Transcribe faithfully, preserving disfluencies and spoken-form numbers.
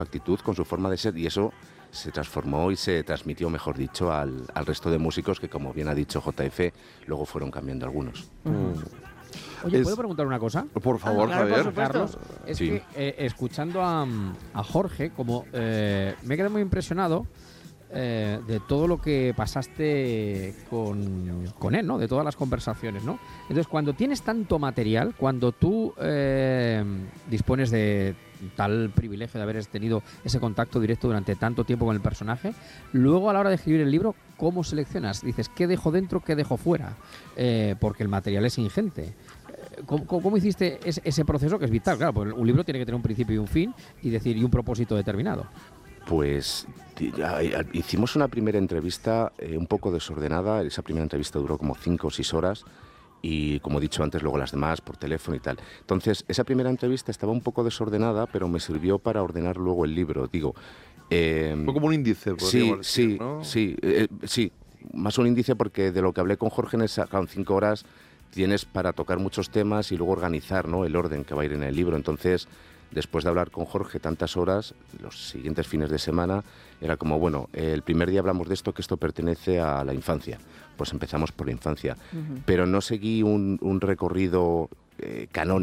actitud, con su forma de ser, y eso se transformó y se transmitió, mejor dicho, al, al resto de músicos que, como bien ha dicho J F, luego fueron cambiando algunos. Mm. Oye, Es- ¿puedo preguntar una cosa? Por favor, claro, por Javier. supuesto. Carlos, es Sí. que eh, escuchando a, a Jorge, como eh, me he quedado muy impresionado eh, de todo lo que pasaste con, con él, ¿no? De todas las conversaciones, ¿no? Entonces, cuando tienes tanto material, cuando tú eh, dispones de tal privilegio de haber tenido ese contacto directo durante tanto tiempo con el personaje, luego a la hora de escribir el libro, ¿cómo seleccionas? Dices, ¿qué dejo dentro, qué dejo fuera? Eh, porque el material es ingente. ¿Cómo, cómo- cómo hiciste ese, ese proceso que es vital? Claro, pues un libro tiene que tener un principio y un fin y decir y un propósito determinado. Pues ti- ya, ya, hicimos una primera entrevista eh, un poco desordenada. Esa primera entrevista duró como cinco o seis horas y, como he dicho antes, luego las demás por teléfono y tal. Entonces, esa primera entrevista estaba un poco desordenada, pero me sirvió para ordenar luego el libro. Digo, eh, Fue como un índice, sí, podríamos decir, sí, ¿no? sí, eh, sí, más un índice, porque de lo que hablé con Jorge en esas claro, en cinco horas tienes para tocar muchos temas y luego organizar, ¿no?, el orden que va a ir en el libro. Entonces, después de hablar con Jorge tantas horas, los siguientes fines de semana, era como, bueno, el primer día hablamos de esto, que esto pertenece a la infancia. Pues empezamos por la infancia. Pero no seguí un, un recorrido eh, canónico